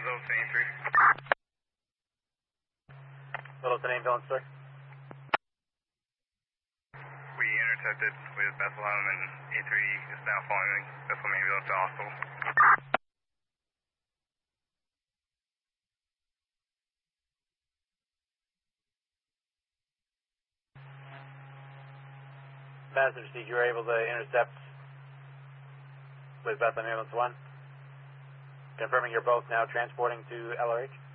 Littleton A3. Littleton ambulance, sir. We intercepted with Bethlehem and A3 is now following Bethlehem ambulance to hospital. Message, you were able to intercept with Bethlehem ambulance 1. Confirming you're both now transporting to LRH.